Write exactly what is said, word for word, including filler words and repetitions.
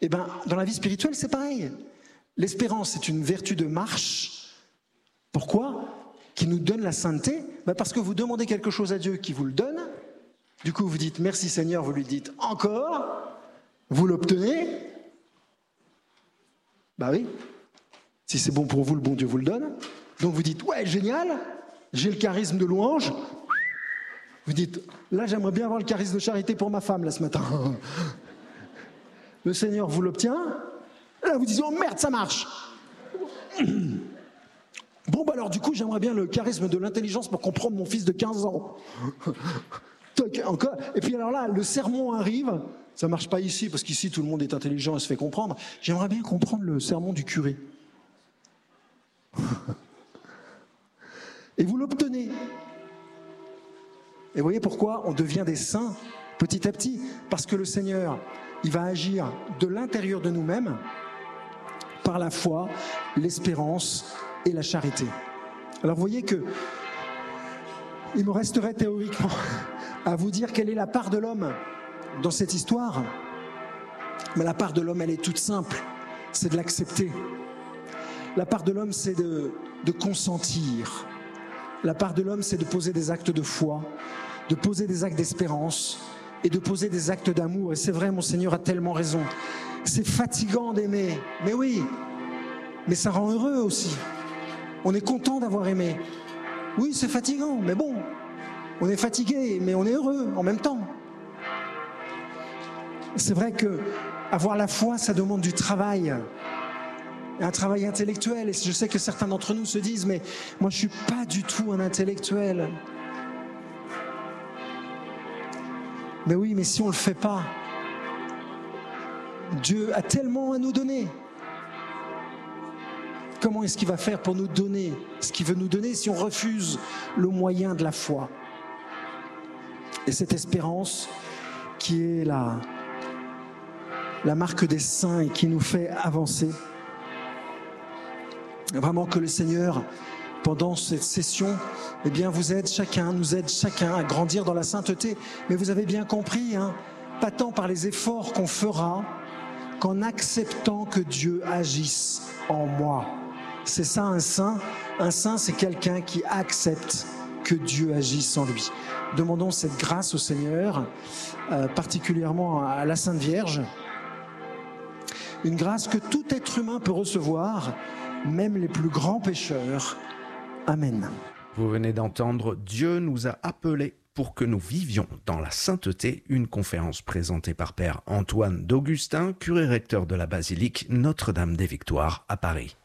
Eh bien, dans la vie spirituelle, c'est pareil. L'espérance est une vertu de marche. Pourquoi ? Qui nous donne la sainteté. Ben parce que vous demandez quelque chose à Dieu qui vous le donne. Du coup, vous dites merci Seigneur, vous lui dites encore. Vous l'obtenez. Bah oui. Si c'est bon pour vous, le bon Dieu vous le donne. Donc vous dites ouais, génial, j'ai le charisme de louange. Vous dites là, j'aimerais bien avoir le charisme de charité pour ma femme là ce matin. Le Seigneur vous l'obtient. Là, vous dites oh merde, ça marche. Bon, bah alors du coup, j'aimerais bien le charisme de l'intelligence pour comprendre mon fils de quinze ans. Encore. Et puis alors là, le sermon arrive. Ça marche pas ici, parce qu'ici, tout le monde est intelligent et se fait comprendre. J'aimerais bien comprendre le sermon du curé. Et vous l'obtenez. Et vous voyez pourquoi on devient des saints petit à petit. Parce que le Seigneur, il va agir de l'intérieur de nous-mêmes par la foi, l'espérance et la charité. Alors vous voyez que il me resterait théoriquement à vous dire quelle est la part de l'homme dans cette histoire. Mais la part de l'homme, elle est toute simple, c'est de l'accepter. La part de l'homme, c'est de, de consentir. La part de l'homme, c'est de poser des actes de foi, de poser des actes d'espérance et de poser des actes d'amour. Et c'est vrai, mon Seigneur a tellement raison. C'est fatigant d'aimer, mais oui, mais ça rend heureux aussi. On est content d'avoir aimé. Oui, c'est fatigant, mais bon, on est fatigué, mais on est heureux en même temps. C'est vrai que avoir la foi, ça demande du travail, un travail intellectuel. Et je sais que certains d'entre nous se disent, mais moi je suis pas du tout un intellectuel. Mais oui, mais si on le fait pas, Dieu a tellement à nous donner. Comment est-ce qu'il va faire pour nous donner ce qu'il veut nous donner si on refuse le moyen de la foi ? Et cette espérance qui est la, la marque des saints et qui nous fait avancer. Vraiment que le Seigneur, pendant cette session, eh bien, vous aide chacun, nous aide chacun à grandir dans la sainteté. Mais vous avez bien compris, hein, pas tant par les efforts qu'on fera qu'en acceptant que Dieu agisse en moi. C'est ça un saint. Un saint, c'est quelqu'un qui accepte que Dieu agisse en lui. Demandons cette grâce au Seigneur, euh, particulièrement à la Sainte Vierge. Une grâce que tout être humain peut recevoir, même les plus grands pécheurs. Amen. Vous venez d'entendre « Dieu nous a appelés pour que nous vivions dans la sainteté », une conférence présentée par Père Antoine d'Augustin, curé recteur de la basilique Notre-Dame des Victoires à Paris.